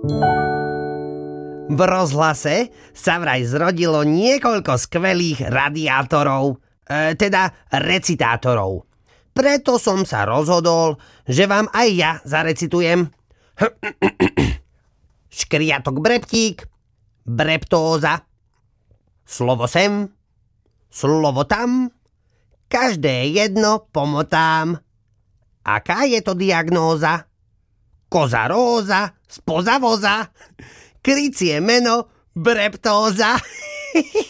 V rozhlase sa vraj zrodilo niekoľko skvelých radiátorov, teda recitátorov. Preto som sa rozhodol, že vám aj ja zarecitujem. Škriatok breptík, breptóza. Slovo sem, slovo tam, každé jedno pomotám. Aká je to diagnóza? Koza róza, spoza voza, krycie meno breptóza.